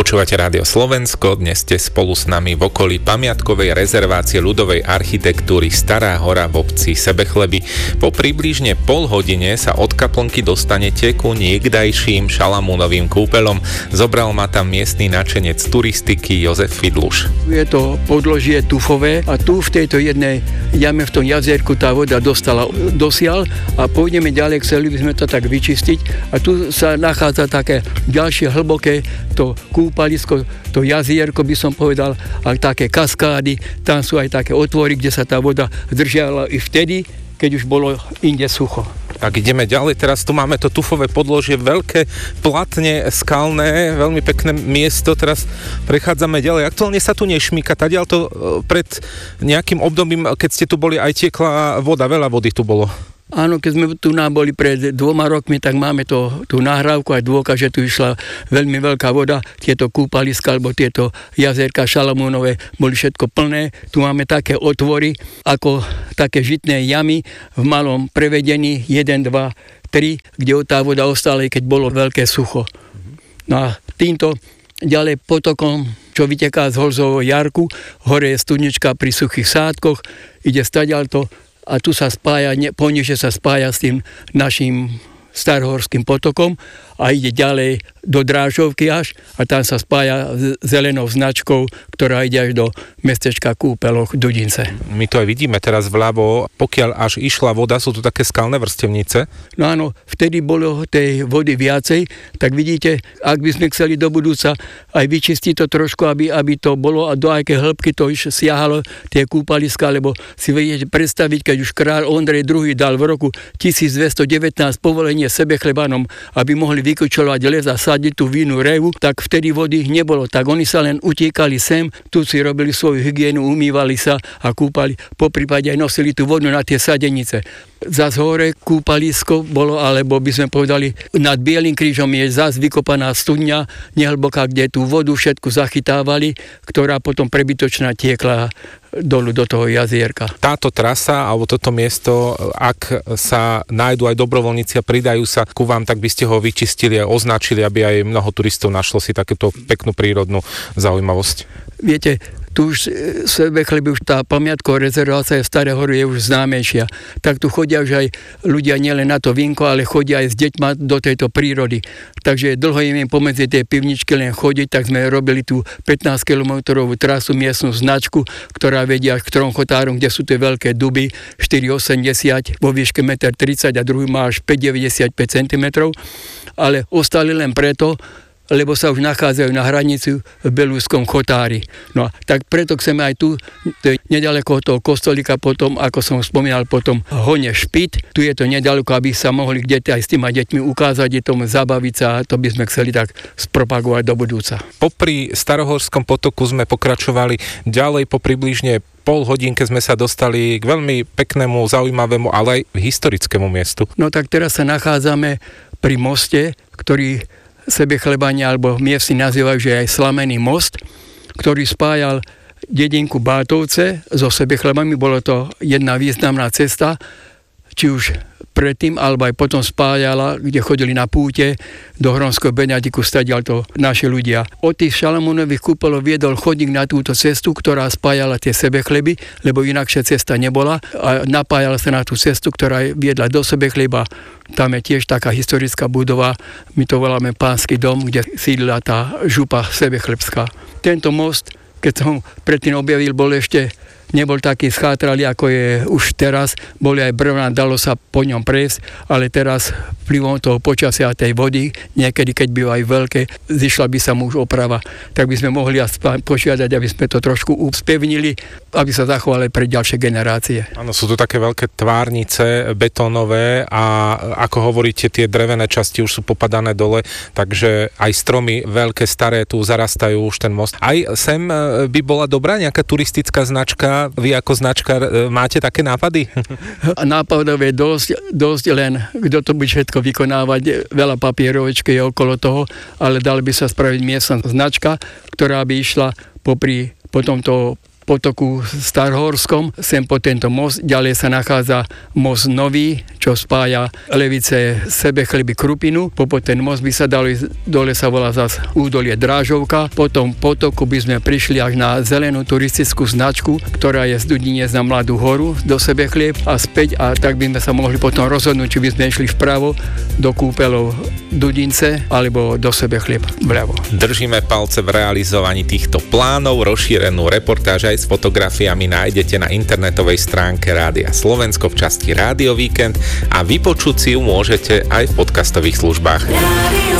Počúvate Rádio Slovensko, dnes ste spolu s nami v okolí pamiatkovej rezervácie ľudovej architektúry Stará hora v obci Sebechleby. Po približne pol hodine sa od kaplnky dostanete ku niekdajším Šalamúnovým kúpeľom. Zobral ma tam miestny nadšenec turistiky Jozef Fidluš. Je to podložie tufové a tu v tejto jednej jame v tom jazierku tá voda dostala dosiaľ a pôjdeme ďalej, chceli by sme to tak vyčistiť a tu sa nachádza také ďalšie hlboké to kúpalisko, to jazierko by som povedal, a také kaskády, tam sú aj také otvory, kde sa tá voda zdržiala i vtedy, keď už bolo inde sucho. Tak ideme ďalej, teraz tu máme to tufové podložie, veľké platne skalné, veľmi pekné miesto, teraz prechádzame ďalej. Aktuálne sa tu nešmíka, tadiaľ to pred nejakým obdobím, keď ste tu boli, aj tiekla voda, veľa vody tu bolo. Áno, keď sme tu boli pred 2 rokmi, tak máme tú nahrávku aj dôkaz, že tu išla veľmi veľká voda. Tieto kúpaliska, alebo tieto jazierka Šalamúnové boli všetko plné. Tu máme také otvory, ako také žitné jamy v malom prevedení 1, 2, 3, kde tá voda ostala, keď bolo veľké sucho. No a týmto ďalej potokom, čo vyteká z Holzovho jarku, hore je studnička pri suchých sádkoch, ide stadiaľto, a tu sa spája, poniže sa spája s tým našim Starohorským potokom a ide ďalej do Drážovky až a tam sa spája s zelenou značkou, ktorá ide až do mestečka Kúpeloch Dudince. My to aj vidíme teraz vľavo, pokiaľ až išla voda, sú tu také skalné vrstevnice. No áno, vtedy bolo tej vody viacej, tak vidíte, ak by sme chceli do budúca aj vyčistiť to trošku, aby to bolo a do aké hĺbky to už siahalo tie kúpaliska, lebo si viete predstaviť, keď už kráľ Ondrej II dal v roku 1219 povolenie Sebechlebanom, aby mohli vykučovať les a sadiť tú vínu revu, tak vtedy vody nebolo. Tak oni sa len utiekali sem, tu si robili svoju hygienu, umývali sa a kúpali. Poprípade aj nosili tú vodu na tie sadenice. Zas hore kúpalisko bolo, alebo by sme povedali, nad Bielým krížom je zas vykopaná studňa, nehlboká, kde tú vodu všetku zachytávali, ktorá potom prebytočná tiekla dolu do toho jazierka. Táto trasa, alebo toto miesto, ak sa nájdu aj dobrovoľníci a pridajú sa ku vám, tak by ste ho vyčistili a označili, aby aj mnoho turistov našlo si takéto peknú prírodnú zaujímavosť. Viete, tu už Sebechleby, už tá pamiatková rezervácia v Staré hory je už známejšia. Tak tu chodia už aj ľudia nielen na to vínko, ale chodia aj s deťma do tejto prírody. Takže dlho im pomedzi tie pivničky len chodiť, tak sme robili tú 15-kilometrovú trasu, miestnu značku, ktorá vedia až k Tronchotárom, kde sú tie veľké duby 4,80 vo výške 1,30 m a druhý má až 5,95 cm. Ale ostali len preto, lebo sa už nachádzajú na hranici v Belúskom Chotári. No tak preto chceme aj tu, nedaleko toho kostolíka potom, ako som spomínal, potom Hone Špit, tu je to nedaleko, aby sa mohli kde aj s tými deťmi ukázať, je tomu zabaviť sa a to by sme chceli tak spropagovať do budúca. Popri Starohorskom potoku sme pokračovali ďalej, po približne pol hodinke sme sa dostali k veľmi peknému, zaujímavému, ale aj historickému miestu. No tak teraz sa nachádzame pri moste, ktorý Sebechlebania alebo miestni nazývajú, že aj Slamený most, ktorý spájal dedinku Bátovce so Sebechlebami. Bolo to jedna významná cesta, či už predtým, alebo aj potom spájala, kde chodili na púte do Hronského Benediku, stadiaľ to naši ľudia. Od tých Šalamúnových kúpeľov viedol chodník na túto cestu, ktorá spájala tie Sebechleby, lebo inakšia cesta nebola a napájala sa na tú cestu, ktorá viedla do Sebechleba. Tam je tiež taká historická budova, my to voláme Pánsky dom, kde sídla tá župa sebechlebská. Tento most, keď som predtým objavil, nebol taký schátralý, ako je už teraz. Boli aj brvná, dalo sa po ňom prejsť, ale teraz vplyvom toho počasia a tej vody, niekedy, keď bývajú veľké, zišla by sa mu už oprava. Tak by sme mohli požiadať, aby sme to trošku upevnili, aby sa zachovali pre ďalšie generácie. Áno, sú tu také veľké tvárnice betónové a ako hovoríte, tie drevené časti už sú popadané dole, takže aj stromy veľké, staré tu zarastajú už ten most. Aj sem by bola dobrá nejaká turistická značka. Vy ako značkár máte také nápady? Nápadov je dosť, len kto to bude všetko vykonávať, veľa papierovičky je okolo toho, ale dal by sa spraviť miestna značka, ktorá by išla po tomto potoku Starhorskom, sem po tento most. Ďalej sa nachádza most Nový, čo spája Levice, Sebechleby, Krupinu. Po ten most by sa dali, dole sa volá zase údolie Drážovka. Potom potoku by sme prišli až na zelenú turistickú značku, ktorá je z Dudinec na Mladú horu do Sebechlieb a späť, a tak by sme sa mohli potom rozhodnúť, či by sme išli vpravo do kúpeľov Dudince alebo do Sebechlieb vľavo. Držíme palce v realizovaní týchto plánov. Rozšírenú reportáž aj s fotografiami nájdete na internetovej stránke Rádia Slovensko v časti Rádio Víkend a vypočuť si ju môžete aj v podcastových službách.